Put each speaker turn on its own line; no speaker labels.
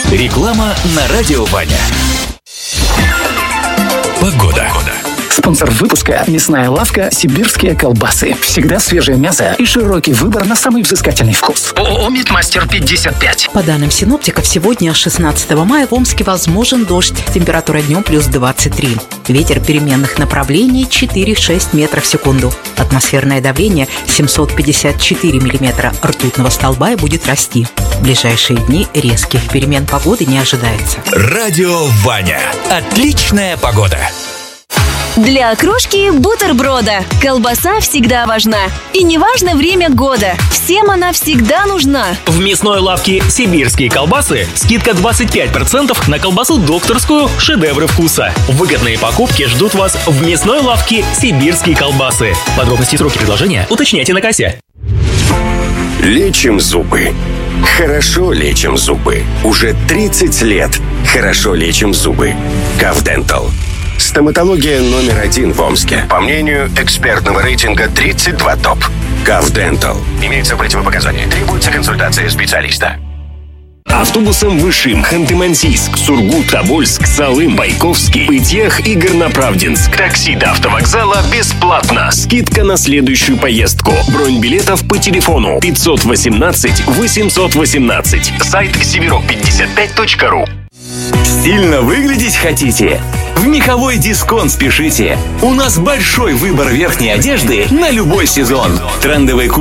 Реклама на Радио Ваня. Погода.
Спонсор выпуска – мясная лавка «Сибирские колбасы». Всегда свежее мясо и широкий выбор на самый взыскательный вкус. ООО «Мидмастер 55».
По данным синоптиков, сегодня, 16 мая, в Омске возможен дождь. Температура днем плюс 23. Ветер переменных направлений 4-6 метров в секунду. Атмосферное давление 754 миллиметра ртутного столба и будет расти. В ближайшие дни резких перемен погоды не ожидается.
Радио Ваня. Отличная погода.
Для окрошки бутерброда колбаса всегда важна. И не важно время года, всем она всегда нужна.
В мясной лавке «Сибирские колбасы» скидка 25% на колбасу докторскую «Шедевры вкуса». Выгодные покупки ждут вас в мясной лавке «Сибирские колбасы». Подробности и сроки предложения уточняйте на кассе.
Лечим зубы. Хорошо лечим зубы. Уже 30 лет хорошо лечим зубы. Каф Дентал. Стоматология номер 1 в Омске. По мнению экспертного рейтинга 32 топ. Каф Дентал. Имеются противопоказания. Требуется консультация специалиста. Автобусом Вышим, Ханты-Мансийск, Сургут, Тобольск, Салым, Байковский, Пытьях и Горноправдинск. Такси до автовокзала бесплатно. Скидка на следующую поездку. Бронь билетов по телефону 518 818. Сайт severok55.ru.
Сильно выглядеть хотите? В Меховой Дисконт спешите. У нас большой выбор верхней одежды на любой сезон. Трендовые